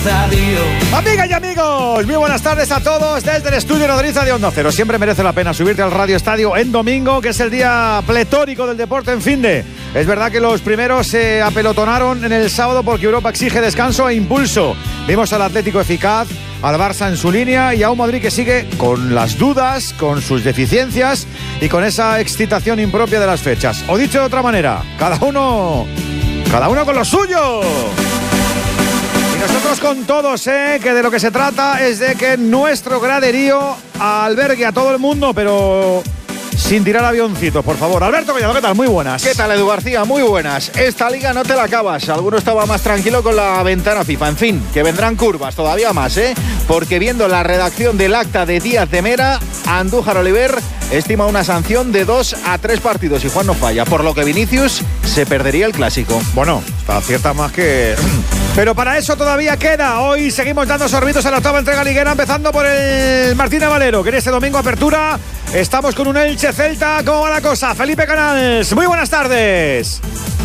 Amigas y amigos, muy buenas tardes a todos desde el estudio nodriza de Onda Cero. Siempre merece la pena subirte al Radio Estadio en domingo, que es el día pletórico del deporte en finde. Es verdad que los primeros se apelotonaron en el sábado porque Europa exige descanso e impulso. Vimos al Atlético eficaz, al Barça en su línea y a un Madrid que sigue con las dudas, con sus deficiencias y con esa excitación impropia de las fechas. O dicho de otra manera, cada uno con lo suyo. Nosotros con todos, que de lo que se trata es de que nuestro graderío albergue a todo el mundo, pero sin tirar avioncitos, por favor. Alberto Collado, ¿qué tal? Muy buenas. ¿Qué tal, Edu García? Muy buenas. Esta liga no te la acabas. Alguno estaba más tranquilo con la ventana FIFA. En fin, que vendrán curvas todavía más, porque viendo la redacción del acta de Díaz de Mera, Andújar Oliver estima una sanción de 2 a 3 partidos y Juan no falla, por lo que Vinicius se perdería el clásico. Bueno, está cierta más que... Pero para eso todavía queda. Hoy seguimos dando sorbitos a la octava entrega liguera, empezando por el Martínez Valero, que en este domingo apertura estamos con un Elche Celta. ¿Cómo va la cosa? Felipe Canals, muy buenas tardes.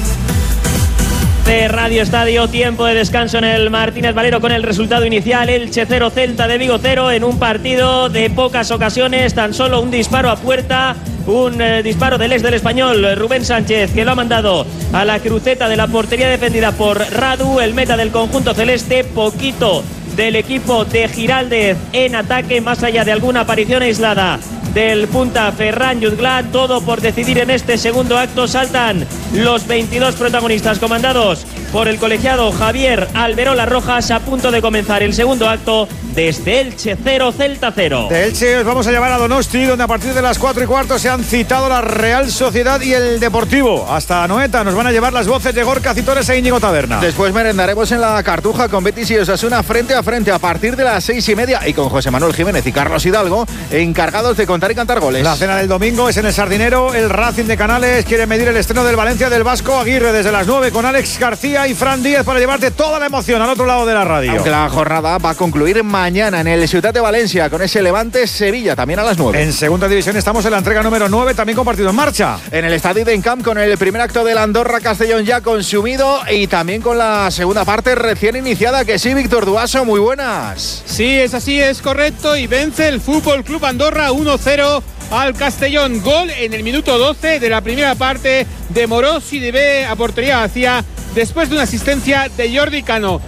De Radio Estadio, tiempo de descanso en el Martínez Valero con el resultado inicial: Elche 0, Celta de Vigo 0, en un partido de pocas ocasiones, tan solo un disparo a puerta, un disparo del ex del Español, Rubén Sánchez, que lo ha mandado a la cruceta de la portería defendida por Radu, el meta del conjunto celeste. Poquito del equipo de Giraldez en ataque, más allá de alguna aparición aislada del punta Ferran Jutgla. Todo por decidir en este segundo acto. Saltan los 22 protagonistas comandados por el colegiado Javier Alberola Rojas, a punto de comenzar el segundo acto desde Elche 0, Celta 0. De Elche os vamos a llevar a Donosti, donde a partir de las 4:15 se han citado la Real Sociedad y el Deportivo. Hasta Anoeta nos van a llevar las voces de Gorka Citores e Íñigo Taberna. Después merendaremos en la Cartuja con Betis y Osasuna frente a frente a partir de las 6:30, y con José Manuel Jiménez y Carlos Hidalgo encargados de contar y cantar goles. La cena del domingo es en el Sardinero. El Racing de Canales quiere medir el estreno del Valencia del Vasco Aguirre desde las 9 con Alex García y Fran Díez para llevarte toda la emoción al otro lado de la radio. Aunque la jornada va a concluir mañana en el Ciutat de Valencia con ese Levante Sevilla también a las 9. En segunda división estamos en la entrega número 9, también con partido en marcha. En el Estadio de Encamp con el primer acto del Andorra Castellón ya consumido y también con la segunda parte recién iniciada. Que sí, Víctor Duaso, muy buenas. Sí, es así, es correcto, y vence el Fútbol Club Andorra 1-0 al Castellón. Gol en el minuto 12 de la primera parte de Morós y de B a portería vacía después de una asistencia de Jordi Cano.